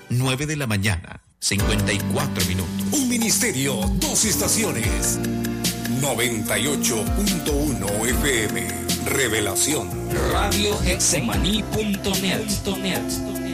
9 de la mañana, 54 minutos. Un ministerio, dos estaciones. 98.1 FM. Revelación. Radio Hexemaní.net.